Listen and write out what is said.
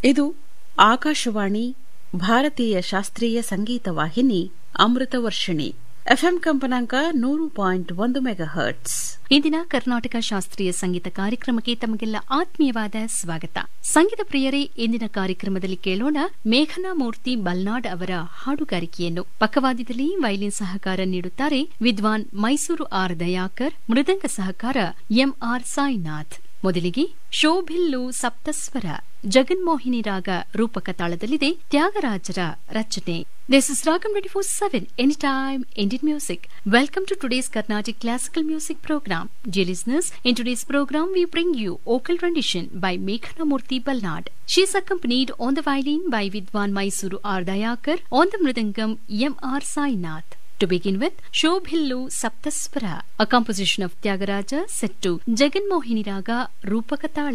ಇದು ಆಕಾಶವಾಣಿ ಭಾರತೀಯ ಶಾಸ್ತ್ರೀಯ ಸಂಗೀತ ವಾಹಿನಿ ಅಮೃತ ವರ್ಷಿಣಿ ಎಫ್ಎಂ ಕಂಪನಾಂಕ 100.1 ಮೆಗಾಹರ್ಟ್ಸ್. ಇಂದಿನ ಕರ್ನಾಟಕ ಶಾಸ್ತ್ರೀಯ ಸಂಗೀತ ಕಾರ್ಯಕ್ರಮಕ್ಕೆ ತಮಗೆಲ್ಲ ಆತ್ಮೀಯವಾದ ಸ್ವಾಗತ. ಸಂಗೀತ ಪ್ರಿಯರೇ, ಇಂದಿನ ಕಾರ್ಯಕ್ರಮದಲ್ಲಿ ಕೇಳೋಣ ಮೇಘನಾ ಮೂರ್ತಿ ಬಲ್ನಾಡ್ ಅವರ ಹಾಡುಗಾರಿಕೆಯನ್ನು. ಪಕ್ಕವಾದ್ಯದಲ್ಲಿ ವೈಲಿನ್ ಸಹಕಾರ ನೀಡುತ್ತಾರೆ ವಿದ್ವಾನ್ ಮೈಸೂರು ಆರ್ ದಯಾಕರ್, ಮೃದಂಗ ಸಹಕಾರ ಎಂಆರ್ ಸಾಯಿನಾಥ್. ಮೊದಲಿಗೆ ಶೋಭಿಲ್ಲು ಸಪ್ತಸ್ವರ ಜಗನ್ಮೋಹಿನಿ ರಾಗ ರೂಪಕ ತಾಳದಲ್ಲಿದೆ ತ್ಯಾಗರಾಜರ ರಚನೆ. This is Ragam 24/7 Anytime Indian Music. Welcome to today's Carnatic Classical Music Program. Dear listeners, in today's program we bring you vocal rendition by Meghana Murthy Balnad. She is accompanied on the violin by Vidwan Mysuru R. Dayakar, on the mridangam M.R. Sainath. To begin with, Shobhillu Saptaswara, a composition of Tyagaraja set to Jaganmohini Raga Rupakatala.